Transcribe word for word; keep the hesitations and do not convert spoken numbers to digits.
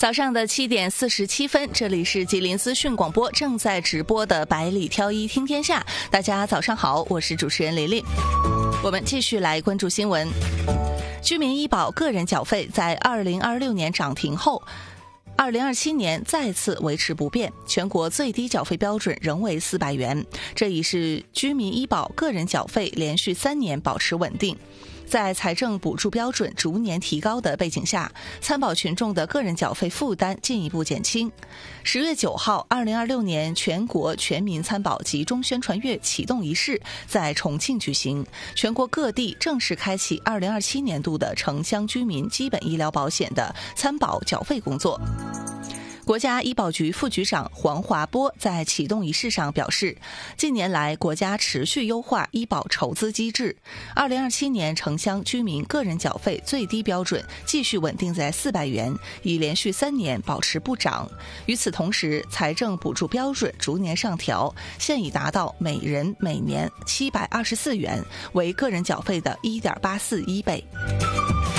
早上的七点四十七分，这里是吉林资讯广播正在直播的百里挑一听天下。大家早上好，我是主持人琳琳。我们继续来关注新闻。居民医保个人缴费在二零二六年涨停后，二零二七年再次维持不变，全国最低缴费标准仍为四百元，这已是居民医保个人缴费连续三年保持稳定。在财政补助标准逐年提高的背景下，参保群众的个人缴费负担进一步减轻。十月九号，二零二六年全国全民参保集中宣传月启动仪式在重庆举行，全国各地正式开启二零二七年度的城乡居民基本医疗保险的参保缴费工作。国家医保局副局长黄华波在启动仪式上表示，近年来国家持续优化医保筹资机制，二零二七年城乡居民个人缴费最低标准继续稳定在四百元，已连续三年保持不涨。与此同时，财政补助标准逐年上调，现已达到每人每年七百二十四元，为个人缴费的一点八四一倍。